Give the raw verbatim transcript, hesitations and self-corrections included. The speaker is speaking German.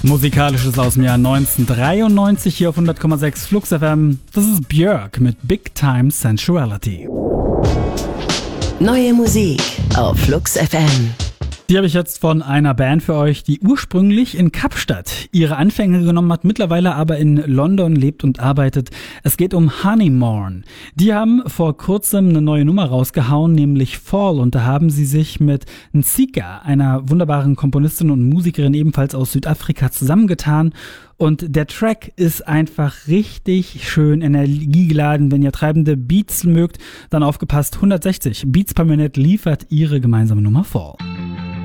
Musikalisches aus dem Jahr neunzehnhundertdreiundneunzig hier auf hundert Komma sechs Flux F M. Das ist Björk mit Big Time Sensuality. Neue Musik auf Flux F M. Die habe ich jetzt von einer Band für euch, die ursprünglich in Kapstadt ihre Anfänge genommen hat, mittlerweile aber in London lebt und arbeitet. Es geht um Honeymorn. Die haben vor kurzem eine neue Nummer rausgehauen, nämlich Fall. Und da haben sie sich mit Nsika, einer wunderbaren Komponistin und Musikerin ebenfalls aus Südafrika, zusammengetan. Und der Track ist einfach richtig schön energiegeladen. Wenn ihr treibende Beats mögt, dann aufgepasst, hundertsechzig Beats per Minute liefert ihre gemeinsame Nummer Fall.